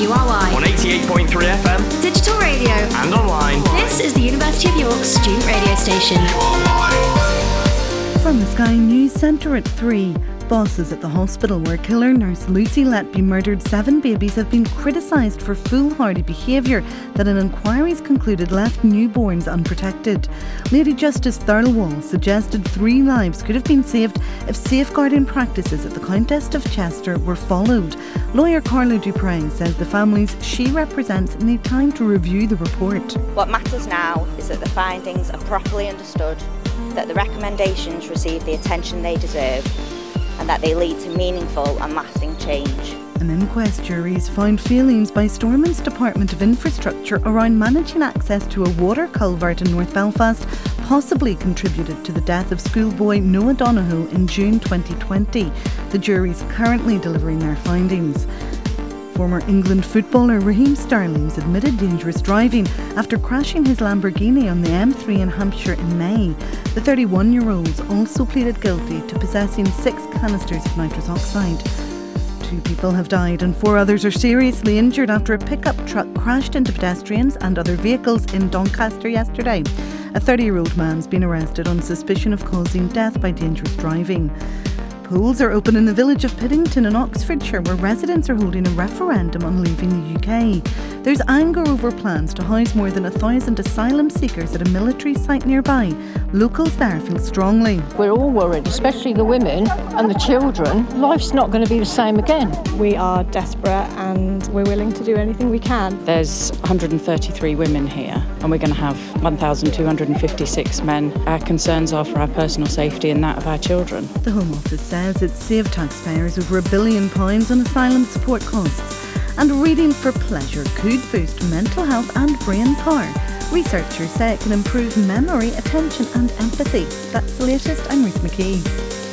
WRY. On 88.3 FM. Digital radio. And online. This is the University of York student radio station. From the Sky News Centre at 3. Bosses at the hospital where killer nurse Lucy Letby murdered 7 babies have been criticised for foolhardy behaviour that an inquiry's concluded left newborns unprotected. Lady Justice Thirlwall suggested 3 lives could have been saved if safeguarding practices at the Countess of Chester were followed. Lawyer Carla Dupre says the families she represents need time to review the report. What matters now is that the findings are properly understood, that the recommendations receive the attention they deserve, and that they lead to meaningful and lasting change. An inquest jury's found failings by Stormont's Department of Infrastructure around managing access to a water culvert in North Belfast possibly contributed to the death of schoolboy Noah Donoghue in June 2020. The jury's currently delivering their findings. Former England footballer Raheem Sterling's admitted dangerous driving after crashing his Lamborghini on the M3 in Hampshire in May. The 31-year-old also pleaded guilty to possessing 6 canisters of nitrous oxide. 2 people have died and 4 others are seriously injured after a pickup truck crashed into pedestrians and other vehicles in Doncaster yesterday. A 30-year-old man's been arrested on suspicion of causing death by dangerous driving. Polls are open in the village of Piddington in Oxfordshire, where residents are holding a referendum on leaving the UK. There's anger over plans to house more than 1,000 asylum seekers at a military site nearby. Locals there feel strongly. We're all worried, especially the women and the children. Life's not going to be the same again. We are desperate and we're willing to do anything we can. There's 133 women here and we're going to have 1,256 men. Our concerns are for our personal safety and that of our children. The Home Office says it's saved taxpayers over £1 billion on asylum support costs. And reading for pleasure could boost mental health and brain power. Researchers say it can improve memory, attention and empathy. That's the latest. I'm Ruth McKee.